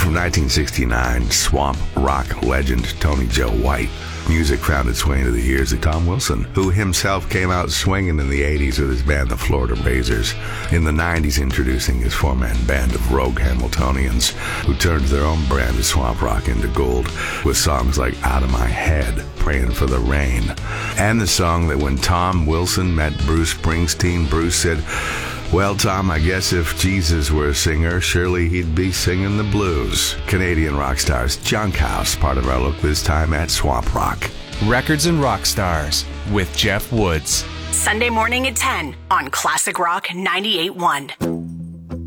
from 1969, swamp rock legend Tony Joe White. Music found its way into the ears of Tom Wilson, who himself came out swinging in the 80s with his band, the Florida Razors. In the 90s, introducing his four-man band of rogue Hamiltonians, who turned their own brand of swamp rock into gold with songs like Out of My Head, Praying for the Rain, and the song that when Tom Wilson met Bruce Springsteen, Bruce said, "Well, Tom, I guess if Jesus were a singer, surely he'd be singing the blues." Canadian rock stars Junk House, part of our look this time at Swamp Rock. Records and Rock Stars with Jeff Woods. Sunday morning at 10 on Classic Rock 98.1.